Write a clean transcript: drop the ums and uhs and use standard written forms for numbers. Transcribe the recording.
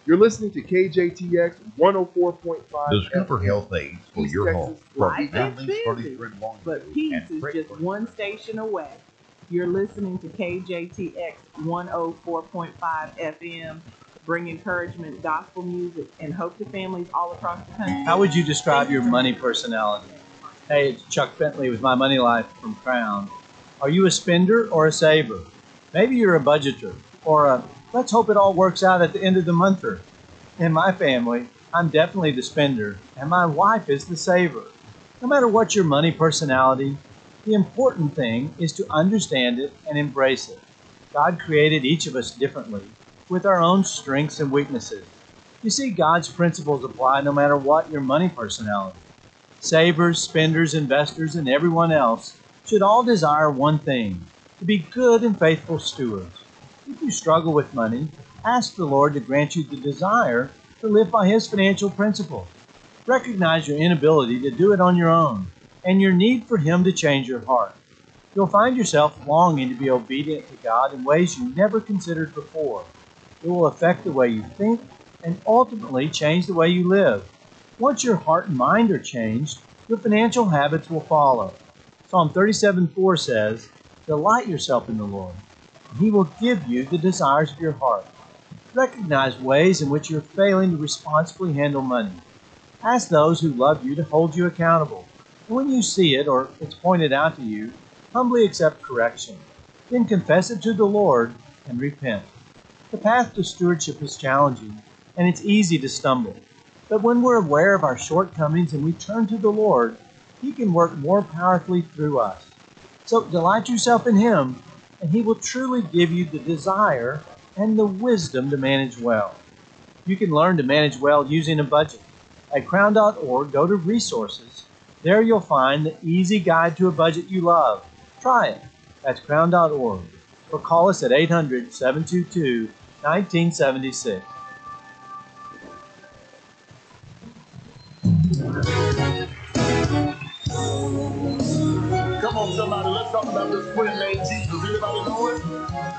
You're listening to KJTX 104.5. Discover health aids for East your Texas. home. Life From is families busy, furniture and laundry but peace and is freight just furniture. one station away. You're listening to KJTX 104.5 FM, bring encouragement, gospel music, and hope to families all across the country. How would you describe your money personality? Hey, it's Chuck Bentley with My Money Life from Crown. Are you a spender or a saver? Maybe you're a budgeter or a let's hope it all works out at the end of the monther. In my family, I'm definitely the spender, and my wife is the saver. No matter what your money personality, the important thing is to understand it and embrace it. God created each of us differently, with our own strengths and weaknesses. You see, God's principles apply no matter what your money personality. Savers, spenders, investors, and everyone else should all desire one thing, to be good and faithful stewards. If you struggle with money, ask the Lord to grant you the desire to live by His financial principles. Recognize your inability to do it on your own and your need for Him to change your heart. You'll find yourself longing to be obedient to God in ways you never considered before. It will affect the way you think and ultimately change the way you live. Once your heart and mind are changed, your financial habits will follow. Psalm 37:4 says, "Delight yourself in the Lord, and He will give you the desires of your heart." Recognize ways in which you're failing to responsibly handle money. Ask those who love you to hold you accountable. And when you see it or it's pointed out to you, humbly accept correction. Then confess it to the Lord and repent. The path to stewardship is challenging, and it's easy to stumble. But when we're aware of our shortcomings and we turn to the Lord, He can work more powerfully through us. So delight yourself in Him, and He will truly give you the desire and the wisdom to manage well. You can learn to manage well using a budget. At crown.org, go to resources. There you'll find the easy guide to a budget you love. Try it. That's crown.org. Or call us at 800-722-1976. Come on, somebody, let's talk about this friend named Jesus. Anybody know it?